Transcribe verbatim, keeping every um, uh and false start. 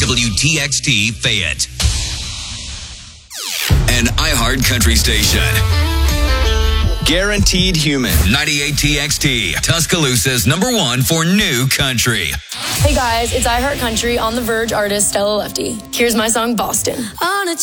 W T X T Fayette. An iHeart Country station. Guaranteed Human. ninety-eight T X T, Tuscaloosa's number one for new country. Hey guys, it's iHeart Country on The Verge artist Stella Lefty. Here's my song, Boston. On a